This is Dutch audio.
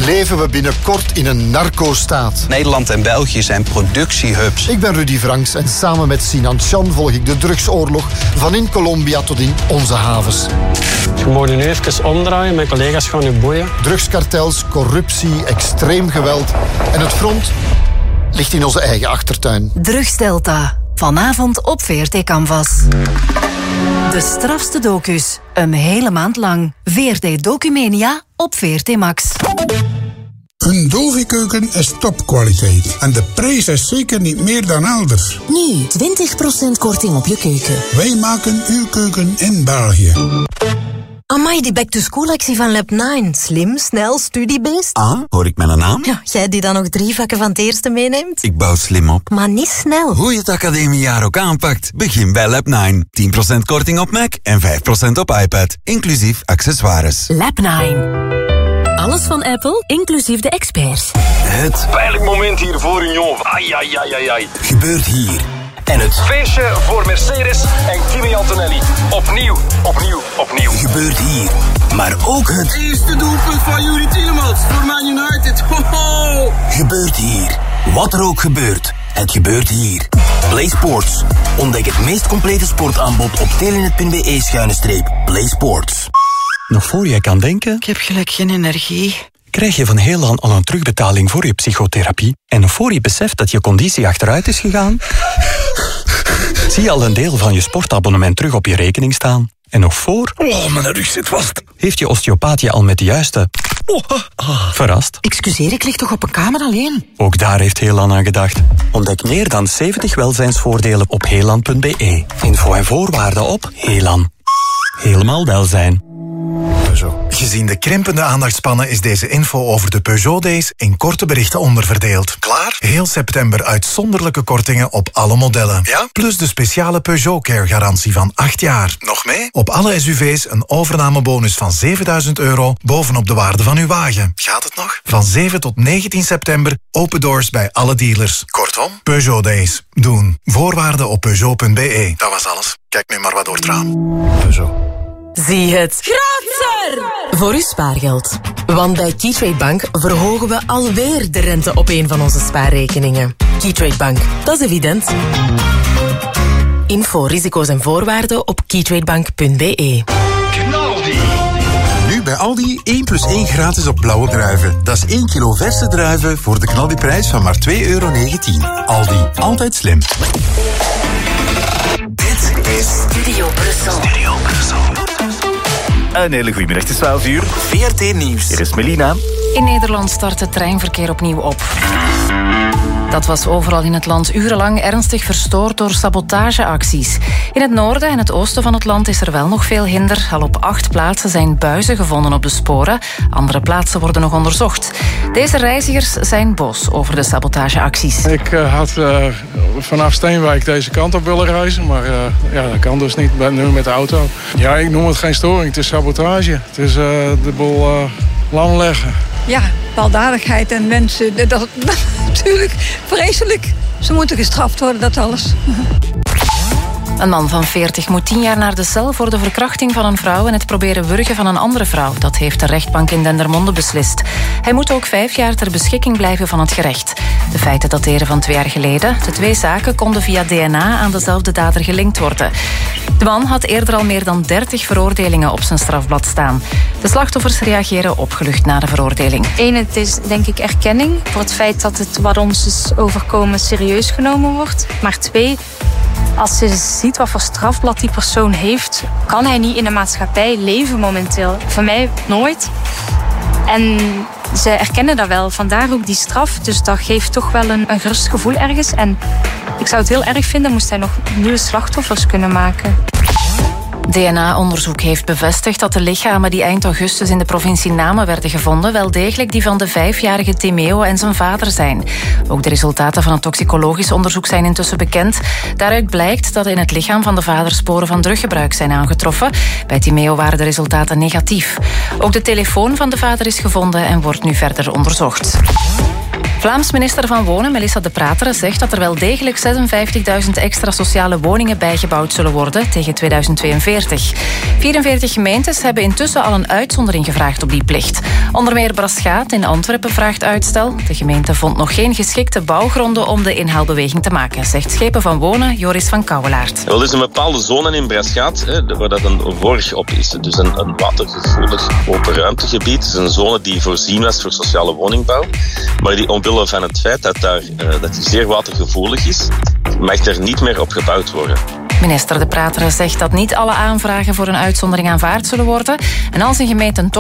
Leven we binnenkort in een narco-staat? Nederland en België zijn productiehubs. Ik ben Rudy Franks en samen met Sinan Chan volg ik de drugsoorlog van in Colombia tot in onze havens. Je moet nu even omdraaien, mijn collega's gaan u boeien. Drugskartels, corruptie, extreem geweld en het front ligt in onze eigen achtertuin. Drugsdelta. Vanavond op VRT Canvas. De strafste docus. Een hele maand lang. VRT Documania op VRT Max. Een Dovi-keuken is topkwaliteit. En de prijs is zeker niet meer dan elders. Nu 20% korting op je keuken. Wij maken uw keuken in België. Amai, die back-to-school-actie van Lab 9. Slim, snel, studiebeest. Ah, hoor ik mijn naam? Ja, jij die dan nog 3 vakken van het eerste meeneemt? Ik bouw slim op. Maar niet snel. Hoe je het academiejaar ook aanpakt, begin bij Lab 9. 10% korting op Mac en 5% op iPad. Inclusief accessoires. Lab 9. Alles van Apple, inclusief de experts. Het pijnlijk moment hier voor Union. Ai. Gebeurt hier. En het feestje voor Mercedes en Kimi Antonelli. Opnieuw. Gebeurt hier. Maar ook het eerste doelpunt van Yuri Tielemans voor Man United. Ho. gebeurt hier. Wat er ook gebeurt, het gebeurt hier. Play Sports. Ontdek het meest complete sportaanbod op telenet.be/Play Sports. Nog voor je kan denken... Ik heb gelijk geen energie. Krijg je van Heelan al een terugbetaling voor je psychotherapie? En nog voor je beseft dat je conditie achteruit is gegaan? Zie je al een deel van je sportabonnement terug op je rekening staan? En nog voor... Oh, mijn rug zit vast. Heeft je osteopaat je al met de juiste... Verrast? Excuseer, ik lig toch op een kamer alleen? Ook daar heeft Heelan aan gedacht. Ontdek meer dan 70 welzijnsvoordelen op heelan.be. Info en voorwaarden op Heelan. Helemaal welzijn. Gezien de krimpende aandachtspannen is deze info over de Peugeot Days in korte berichten onderverdeeld. Klaar? Heel september uitzonderlijke kortingen op alle modellen. Ja? Plus de speciale Peugeot Care garantie van 8 jaar. Nog mee? Op alle SUV's een overnamebonus van €7.000 bovenop de waarde van uw wagen. Gaat het nog? Van 7 tot 19 september open doors bij alle dealers. Kortom, Peugeot Days. Doen. Voorwaarden op Peugeot.be. Dat was alles. Kijk nu maar wat door het raam. Peugeot. Zie het groter voor uw spaargeld. Want bij Keytrade Bank verhogen we alweer de rente op een van onze spaarrekeningen. Keytrade Bank, dat is evident. Info, risico's en voorwaarden op keytradebank.be. Nu bij Aldi 1+1 gratis op blauwe druiven. Dat is 1 kilo verse druiven voor de knaldiprijs van maar €2,19. Aldi, altijd slim. Dit is Studio Brussel. Een hele goede middag, het is 12 uur. VRT Nieuws. Hier is Melina. In Nederland start het treinverkeer opnieuw op. Dat was overal in het land urenlang ernstig verstoord door sabotageacties. In het noorden en het oosten van het land is er wel nog veel hinder. Al op 8 plaatsen zijn buizen gevonden op de sporen. Andere plaatsen worden nog onderzocht. Deze reizigers zijn boos over de sabotageacties. Ik had vanaf Steenwijk deze kant op willen reizen, maar dat kan dus niet nu met de auto. Ja, ik noem het geen storing, het is sabotage. Het is de boel lam leggen. Ja, baldadigheid en mensen, dat natuurlijk vreselijk. Ze moeten gestraft worden, dat alles. Een man van 40 moet 10 jaar naar de cel voor de verkrachting van een vrouw en het proberen wurgen van een andere vrouw. Dat heeft de rechtbank in Dendermonde beslist. Hij moet ook 5 jaar ter beschikking blijven van het gerecht. De feiten dateren van 2 jaar geleden. De 2 zaken konden via DNA aan dezelfde dader gelinkt worden. De man had eerder al meer dan 30 veroordelingen op zijn strafblad staan. De slachtoffers reageren opgelucht na de veroordeling. 1, het is denk ik erkenning voor het feit dat het wat ons is overkomen serieus genomen wordt. Maar 2, als je ziet wat voor strafblad die persoon heeft, kan hij niet in de maatschappij leven momenteel. Voor mij nooit. En ze erkennen dat wel, vandaar ook die straf. Dus dat geeft toch wel een gerust gevoel ergens. En ik zou het heel erg vinden moest hij nog nieuwe slachtoffers kunnen maken. DNA-onderzoek heeft bevestigd dat de lichamen die eind augustus in de provincie Namen werden gevonden wel degelijk die van de 5-jarige Timeo en zijn vader zijn. Ook de resultaten van het toxicologisch onderzoek zijn intussen bekend. Daaruit blijkt dat in het lichaam van de vader sporen van druggebruik zijn aangetroffen. Bij Timeo waren de resultaten negatief. Ook de telefoon van de vader is gevonden en wordt nu verder onderzocht. Vlaams minister van Wonen, Melissa De Prateren, zegt dat er wel degelijk 56.000 extra sociale woningen bijgebouwd zullen worden tegen 2042. 44 gemeentes hebben intussen al een uitzondering gevraagd op die plicht. Onder meer Braschaat in Antwerpen vraagt uitstel. De gemeente vond nog geen geschikte bouwgronden om de inhaalbeweging te maken, zegt Schepen van Wonen Joris van Kouwelaert. Wel, er is een bepaalde zone in Braschaat waar dat een borg op is. Dus een watergevoelig open ruimtegebied. Het is een zone die voorzien was voor sociale woningbouw. Maar die omwille van het feit dat die zeer watergevoelig is, mag er niet meer op gebouwd worden. Minister De Prateren zegt dat niet alle aanvragen voor een uitzondering aanvaard zullen worden. En als een gemeente